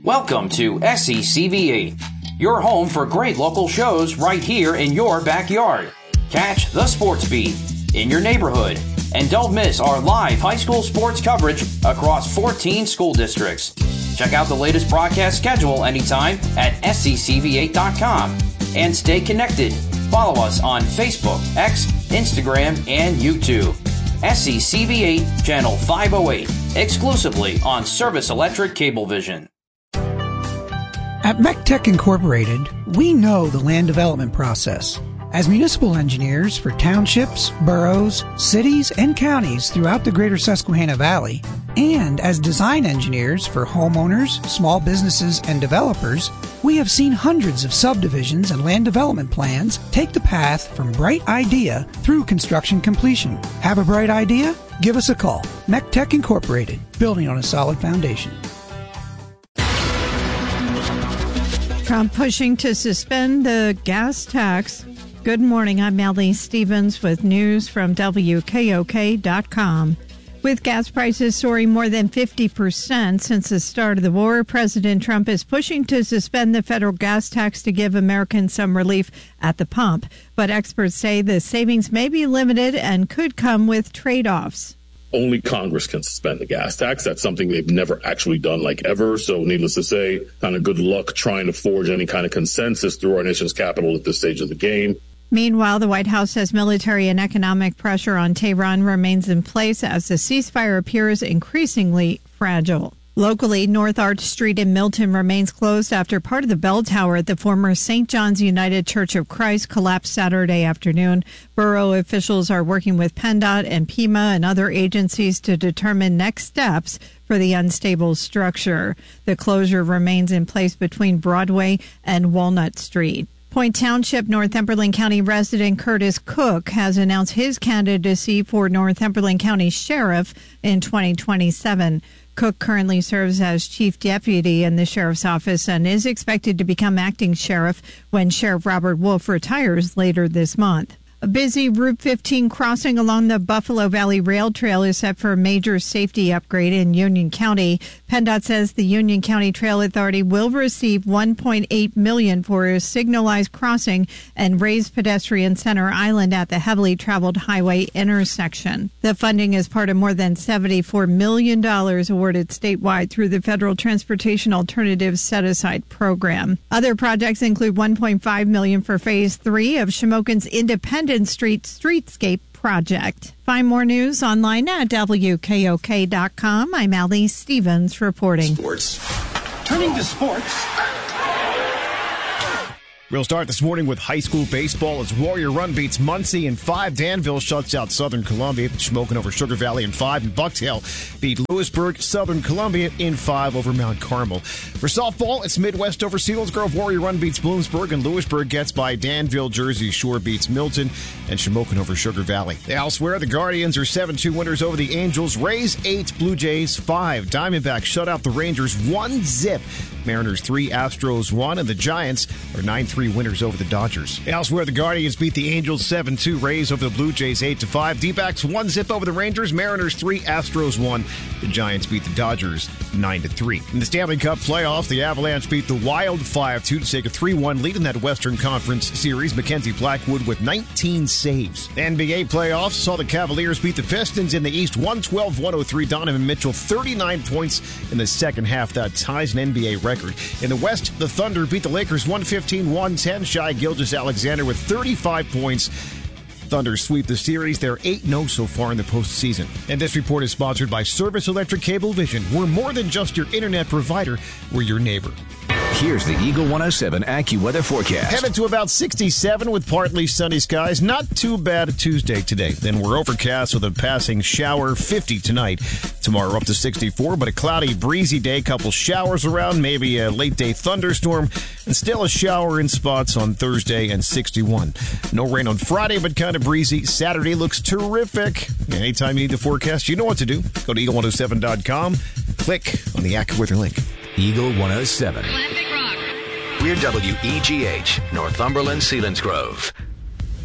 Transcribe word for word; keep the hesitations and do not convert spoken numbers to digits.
Welcome to S E C V eight, your home for great local shows right here in your backyard. Catch the Sports Beat in your neighborhood, and don't miss our live high school sports coverage across fourteen school districts. Check out the latest broadcast schedule anytime at S E C V eight dot com and stay connected. Follow us on Facebook, X, Instagram, and YouTube. S E C V eight Channel five oh eight, exclusively on Service Electric Cablevision. At MECTech Incorporated, we know the land development process. As municipal engineers for townships, boroughs, cities, and counties throughout the greater Susquehanna Valley, and as design engineers for homeowners, small businesses, and developers, we have seen hundreds of subdivisions and land development plans take the path from bright idea through construction completion. Have a bright idea? Give us a call. MECTech Incorporated, building on a solid foundation. Trump pushing to suspend the gas tax. Good morning, I'm Melanie Stevens with news from W K O K dot com. With gas prices soaring more than fifty percent since the start of the war, President Trump is pushing to suspend the federal gas tax to give Americans some relief at the pump. But experts say the savings may be limited and could come with trade-offs. Only Congress can suspend the gas tax. That's something they've never actually done, like ever. So needless to say, kind of good luck trying to forge any kind of consensus through our nation's capital at this stage of the game. Meanwhile, the White House says military and economic pressure on Tehran remains in place as the ceasefire appears increasingly fragile. Locally, North Arch Street in Milton remains closed after part of the bell tower at the former Saint John's United Church of Christ collapsed Saturday afternoon. Borough officials are working with PennDOT and PEMA and other agencies to determine next steps for the unstable structure. The closure remains in place between Broadway and Walnut Street. Point Township, Northumberland County resident Curtis Cook has announced his candidacy for Northumberland County Sheriff in twenty twenty-seven. Cook currently serves as chief deputy in the sheriff's office and is expected to become acting sheriff when Sheriff Robert Wolf retires later this month. A busy Route fifteen crossing along the Buffalo Valley Rail Trail is set for a major safety upgrade in Union County. PennDOT says the Union County Trail Authority will receive one point eight million dollars for a signalized crossing and raised pedestrian center island at the heavily traveled highway intersection. The funding is part of more than seventy-four million dollars awarded statewide through the Federal Transportation Alternatives Set-Aside Program. Other projects include one point five million dollars for Phase three of Shamokin's Independence Street Streetscape project. Find more news online at W K O K dot com. I'm Allie Stevens reporting. Sports. Turning to sports. We'll start this morning with high school baseball as Warrior Run beats Muncie in five. Danville shuts out Southern Columbia. Schmokin over Sugar Valley in five. And Bucktail beat Lewisburg. Southern Columbia in five over Mount Carmel. For softball, it's Midwest over Selinsgrove. Warrior Run beats Bloomsburg. And Lewisburg gets by Danville. Jersey Shore beats Milton. And Shamokin over Sugar Valley. Elsewhere, the Guardians are seven two winners over the Angels. Rays eight, Blue Jays five. Diamondbacks shut out the Rangers one zip. Mariners three, Astros one. And the Giants are nine three winners over the Dodgers. Elsewhere, the Guardians beat the Angels seven two. Rays over the Blue Jays eight to five. D-backs one zip over the Rangers. Mariners three, Astros one. The Giants beat the Dodgers nine to three. In the Stanley Cup playoffs, the Avalanche beat the Wild five two to take a three one lead in that Western Conference series. Mackenzie Blackwood with nineteen saves. The N B A playoffs saw the Cavaliers beat the Pistons in the East one twelve one oh three. Donovan Mitchell thirty-nine points in the second half. That ties an N B A record. In the West, the Thunder beat the Lakers one fifteen one ten. Shai Gilgeous-Alexander with thirty-five points. Thunder sweep the series. They're eight and oh so far in the postseason. And this report is sponsored by Service Electric Cablevision. We're more than just your internet provider. We're your neighbor. Here's the Eagle one oh seven AccuWeather forecast. Headed to about sixty-seven with partly sunny skies. Not too bad a Tuesday today. Then we're overcast with a passing shower. fifty tonight. Tomorrow up to sixty-four, but a cloudy, breezy day. Couple showers around, maybe a late day thunderstorm, and still a shower in spots on Thursday and sixty-one. No rain on Friday, but kind of breezy. Saturday looks terrific. Anytime you need the forecast, you know what to do. Go to eagle one oh seven dot com. Click on the AccuWeather link. Eagle one oh seven. Classic rock. We're W E G H, Northumberland, Selinsgrove.